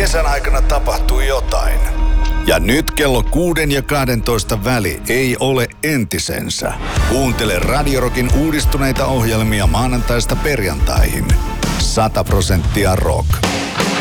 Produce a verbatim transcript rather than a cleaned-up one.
Kesän aikana tapahtuu jotain. Ja nyt kello kuuden ja kahdentoista väli ei ole entisensä. Kuuntele Radio Rockin uudistuneita ohjelmia maanantaista perjantaihin. Sata prosenttia rock.